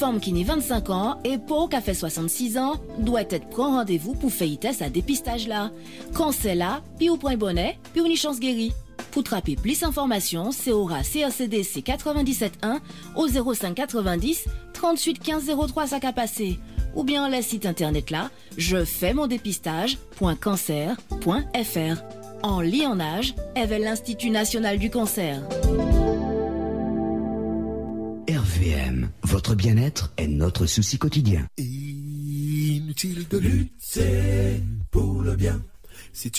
femme qui n'a 25 ans et pour qu'elle fait 66 ans, doit être prendre rendez-vous pour faire test à dépistage là. Quand c'est là, puis ou point bonnet, puis ou une chance guérie. Pour trapper plus d'informations, c'est au CRCDC 97.1 au 05 90 38 15 03 ça qu'a passé. Ou bien le site internet là, je fais mon dépistage.cancer.fr. En lit en âge, avec l'Institut national du cancer. RVM, votre bien-être est notre souci quotidien. Inutile de lutter pour le bien.